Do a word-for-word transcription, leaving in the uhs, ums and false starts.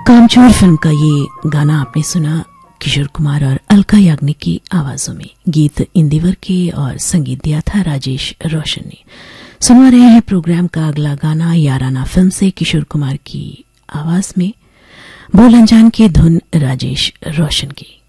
कामचोर फिल्म का ये गाना आपने सुना किशोर कुमार और अलका याग्निक की आवाजों में। गीत इंदिवर के और संगीत दिया था राजेश रोशन ने। सुना रहे हैं प्रोग्राम का अगला गाना याराना फिल्म से किशोर कुमार की आवाज में, बोल अनजान की धुन राजेश रोशन की।